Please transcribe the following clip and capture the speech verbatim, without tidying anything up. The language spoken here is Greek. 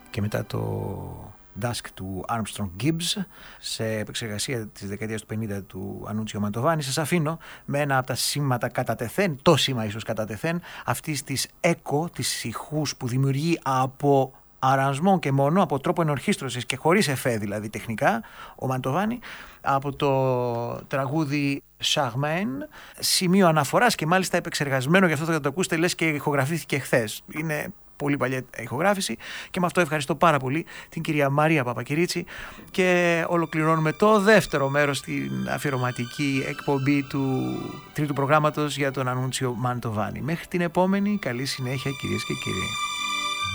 και μετά το Dusk του Armstrong Gibbs σε επεξεργασία της δεκαετίας του πενήντα του Ανούτσιο Μαντοβάνη. Σας αφήνω με ένα από τα σήματα κατά τεθέν, το σήμα ίσως κατά τεθέν, αυτής της echo, της ηχούς που δημιουργεί από αρανσμό και μόνο, από τρόπο ενορχήστρωσης και χωρίς εφέ δηλαδή τεχνικά, ο Μαντοβάνη, από το τραγούδι Charmaine, σημείο αναφοράς και μάλιστα επεξεργασμένο, γι' αυτό θα το ακούσετε λες και ηχογραφήθηκε χθες. Είναι πολύ παλιά ηχογράφηση και με αυτό ευχαριστώ πάρα πολύ την κυρία Μαρία Παπακυρίτσι και ολοκληρώνουμε το δεύτερο μέρος στην αφιερωματική εκπομπή του τρίτου προγράμματος για τον Ανούτσιο Μαντοβάνη. Μέχρι την επόμενη, καλή συνέχεια κυρίες και κύριοι.